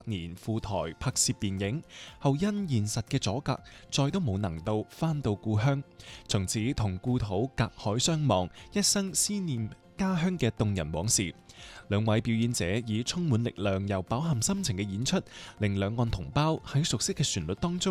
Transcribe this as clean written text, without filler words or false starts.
年赴台拍攝電影，後因現實嘅阻隔，再都冇能到返到故鄉，從此同故土隔海相望，一生思念家鄉嘅動人往事。兩位表演者以充滿力量又飽含心情嘅演出，令兩岸同胞喺熟悉嘅旋律當中